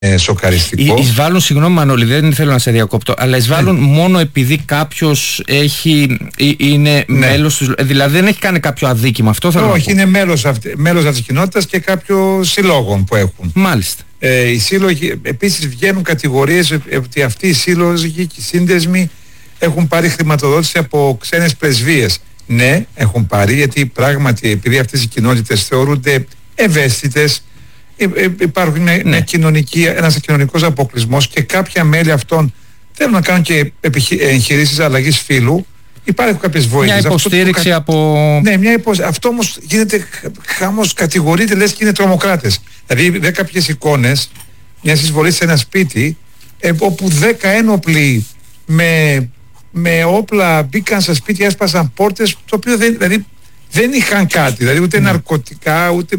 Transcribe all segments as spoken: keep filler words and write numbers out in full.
ε, σοκαριστικό. Εισβάλλουν, συγγνώμη Μανώλη, δεν θέλω να σε διακόπτω, αλλά εισβάλλουν ναι. μόνο επειδή κάποιος έχει, είναι ναι. μέλος του, δηλαδή δεν έχει κάνει κάποιο αδίκημα, αυτό θέλω Όχι, να πω. είναι μέλος, αυτη, μέλος αυτής της κοινότητας και κάποιων συλλόγων που έχουν. Μάλιστα. Ε, οι σύλλογοι, επίσης βγαίνουν κατηγορίες ότι αυτοί οι σύλλογοι και οι σύνδεσμοι έχουν πάρει χρηματοδότηση από ξένες πρεσβείες. Ναι, έχουν πάρει, γιατί πράγματι επειδή αυτές οι κοινότητες θεωρούνται ευαίσθητες, υπάρχουν ναι. μια κοινωνική, ένας κοινωνικός αποκλεισμός και κάποια μέλη αυτών θέλουν να κάνουν και εγχειρήσεις αλλαγής φύλου. Υπάρχουν κάποιες βοήθειες. Μια υποστήριξη αυτό, από... Ναι, μια υποστήριξη. Αυτό όμως γίνεται χάμος, κατηγορείται, λες και είναι τρομοκράτες. Δηλαδή είδα κάποιες εικόνες μια εισβολή σε ένα σπίτι ε, όπου δέκα ένοπλοι με, με όπλα μπήκαν στα σπίτια, έσπασαν πόρτες, το οποίο δεν, δηλαδή, δεν είχαν κάτι, δηλαδή ούτε mm. ναρκωτικά, ούτε...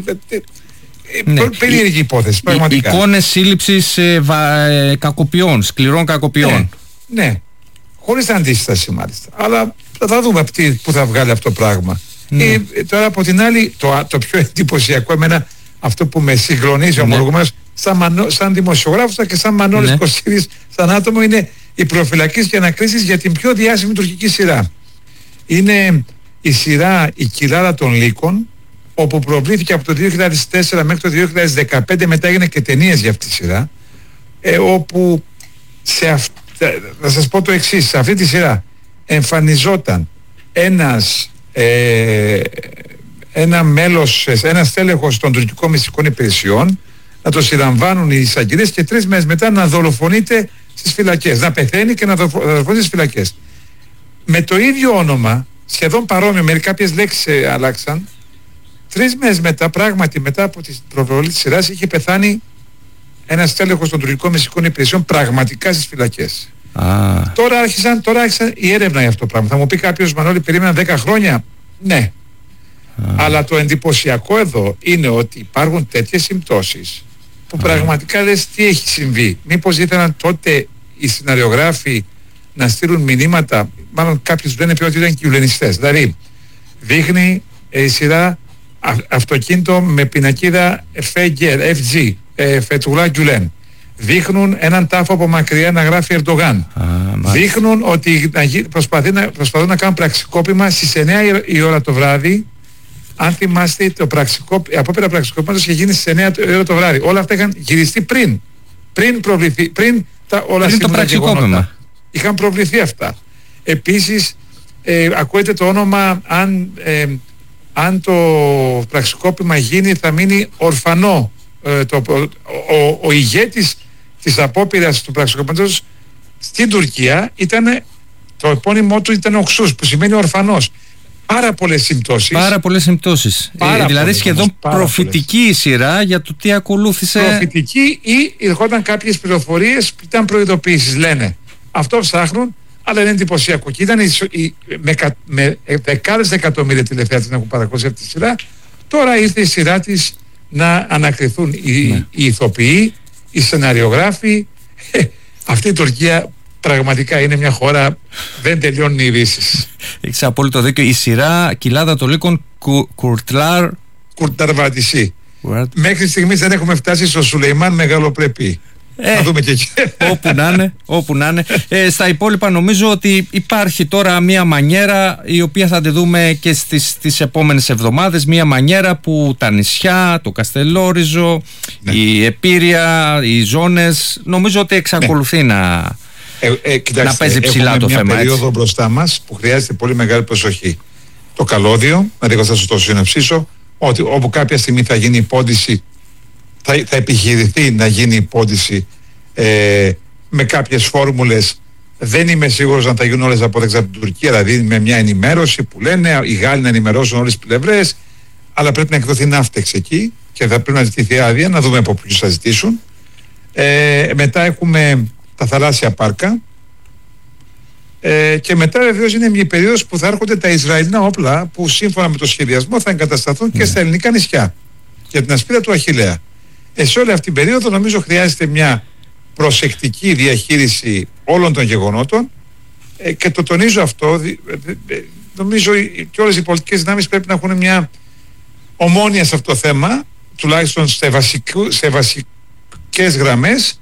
Ναι. Περίεργη υπόθεση, πραγματικά. Εικόνες σύλληψης ε, βα, ε, κακοποιών, σκληρών κακοποιών. Ναι, ναι. Χωρίς αντίσταση μάλιστα. Αλλά θα δούμε που θα βγάλει αυτό το πράγμα. Ναι. Ε, τώρα από την άλλη, το, το πιο εντυπωσιακό εμένα, αυτό που με συγκλονίζει ναι. ομολογουμένως, σαν, σαν δημοσιογράφος και σαν Μανώλης ναι. Κωσίδης, σαν άτομο, είναι οι προφυλακές και ανακρίσεις για την πιο διάσημη τουρκική σειρά. Είναι η σειρά «Η Κοιλάδα των Λύκων», όπου προβλήθηκε από το δύο χιλιάδες τέσσερα μέχρι το δύο χιλιάδες δεκαπέντε, μετά έγινε και ταινίες για αυτή τη σειρά, ε, όπου σε αυτά, θα σας πω το εξής, σε αυτή τη σειρά εμφανιζόταν ένας ε, ένα μέλος, ένας τέλεχος των τουρκικών μυστικών υπηρεσιών, να το συλλαμβάνουν οι εισαγγελίες και τρεις μέρες μετά να δολοφονείται στις φυλακές, να πεθαίνει και να δολοφονείται στις φυλακές. Με το ίδιο όνομα, σχεδόν παρόμοιο, με κάποιες λέξεις ε, αλλάξαν. Τρεις μέρες μετά, πράγματι μετά από την προβολή της σειράς, είχε πεθάνει ένας τέλεχος των τουρκικών μυστικών υπηρεσιών πραγματικά στις φυλακές. Ah. Τώρα άρχισαν, τώρα άρχισαν η έρευνα για αυτό το πράγμα. Θα μου πει κάποιος, Μανώλη, περίμεναν δέκα χρόνια. Ναι. Ah. Αλλά το εντυπωσιακό εδώ είναι ότι υπάρχουν τέτοιες συμπτώσεις που ah. πραγματικά λες τι έχει συμβεί. Μήπως ήθελαν τότε οι σεναριογράφοι να στείλουν μηνύματα, μάλλον κάποιοι λένε πιο ότι ήταν κυβερνητιστές. Δηλαδή, δείχνει ε, η σειρά α, αυτοκίνητο με πινακίδα εφ τζι, ε, Φετουλά Γκιουλέν. Δείχνουν έναν τάφο από μακριά να γράφει Ερντογάν. Ah, δείχνουν ότι προσπαθεί να, προσπαθούν να κάνουν πραξικόπημα στις εννιά η ώρα το βράδυ. Αν θυμάστε, το πραξικόπημα, απόπειρα πραξικόπηματος είχε γίνει στις εννιά η ώρα το βράδυ. Όλα αυτά είχαν γυριστεί πριν. Πριν προβληθεί, πριν τα όλα σήμερα γεγονότα. Είχαν προβληθεί αυτά. Επίσης, ε, ακούετε το όνομα, αν, ε, αν το πραξικόπημα γίνει, θα μείνει ορφανό. Ε, το, ο, ο, ο ηγέτης της απόπειρας του πραξικοπήματος στην Τουρκία ήταν, το επώνυμό του ήταν Οξούς, που σημαίνει ορφανός. Πάρα πολλές συμπτώσεις. Πάρα πολλές συμπτώσεις. Πάρα ε, δηλαδή πολλές, σχεδόν προφητική η σειρά για το τι ακολούθησε. Προφητική ή ερχόταν κάποιες πληροφορίες που ήταν προειδοποίησεις, λένε. Αυτό ψάχνουν, αλλά είναι εντυπωσιακό. Και ήταν οι, οι, με, με δεκάδες εκατομμύρια τηλεθεάτες να έχουν παρακολουθήσει αυτή τη σειρά. Τώρα ήρθε η σειρά της να ανακριθούν οι, ναι. οι ηθοποιοί, οι σεναριογράφοι. Ε, αυτή η Τουρκία πραγματικά είναι μια χώρα, δεν τελειώνουν οι ειδήσεις. Έχεις απόλυτο δίκιο. Η σειρά Κοιλάδα των Λύκων, κου, Κουρτλάρ Κουρταρβατισή. Μέχρι στιγμής δεν έχουμε φτάσει στο Σουλεϊμάν Μεγαλοπρεπή. Ε, να δούμε και εκεί. Όπου να είναι, όπου να είναι. Ε, στα υπόλοιπα νομίζω ότι υπάρχει τώρα μια μανιέρα η οποία θα τη δούμε και στις, στις επόμενες εβδομάδες. Μια μανιέρα που τα νησιά, το Καστελόριζο, ναι. η Επίρεια, οι ζώνες, νομίζω ότι εξακολουθεί ναι. να, ε, ε, κοιτάξτε, να παίζει ψηλά το θέμα. Έχουμε μια περίοδο έτσι. μπροστά μας που χρειάζεται πολύ μεγάλη προσοχή. Το καλώδιο, να λίγο θα σας το συνοψίσω, ότι όπου κάποια στιγμή θα γίνει υπόντιση, Θα, θα επιχειρηθεί να γίνει υπόντιση ε, με κάποιες φόρμουλες. Δεν είμαι σίγουρος αν θα γίνουν όλες αποδέξεις από την Τουρκία, δηλαδή με μια ενημέρωση που λένε οι Γάλλοι να ενημερώσουν όλες τις πλευρές, αλλά πρέπει να εκδοθεί ναύτεξ εκεί και θα πρέπει να ζητηθεί άδεια, να δούμε από ποιους θα ζητήσουν. Ε, μετά έχουμε τα θαλάσσια πάρκα ε, και μετά βεβαίως είναι μια περίοδος που θα έρχονται τα Ισραηλινά όπλα που σύμφωνα με το σχεδιασμό θα εγκατασταθούν mm. και στα ελληνικά νησιά για την ασπίδα του Αχιλλέα. Ε, σε όλη αυτή την περίοδο νομίζω χρειάζεται μια προσεκτική διαχείριση όλων των γεγονότων ε, και το τονίζω αυτό, δι, ε, ε, νομίζω και όλες οι πολιτικές δυνάμεις πρέπει να έχουν μια ομόνοια σε αυτό το θέμα, τουλάχιστον σε, βασικού, σε βασικό γενικές γραμμές